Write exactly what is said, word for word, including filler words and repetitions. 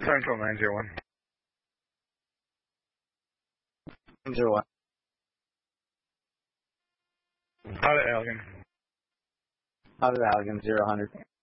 Central nine zero one. Zero one. Out of Allegan. Out of Allegan, zero hundred.